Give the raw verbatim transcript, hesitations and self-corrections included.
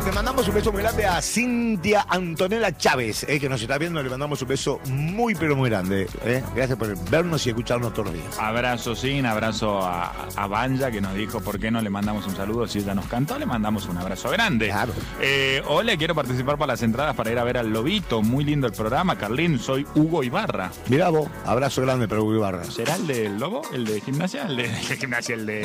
le mandamos un beso muy grande a Cintia Antonella Chávez, eh, que nos está viendo. Le mandamos un beso muy, pero muy grande. Eh. Gracias por vernos y escucharnos todos los días. Abrazo, Sin, abrazo a, a Banja, que nos dijo por qué no le mandamos un saludo si ella nos cantó. Le mandamos un abrazo grande. Claro. Eh, Ole, quiero participar para las entradas para ir a ver al Lobito. Muy lindo el programa. Carlín, soy Hugo Ibarra. Mirá vos, abrazo grande para Hugo Ibarra. ¿Será el del Lobo? ¿El de gimnasia? ¿El de, el de gimnasia? ¿El de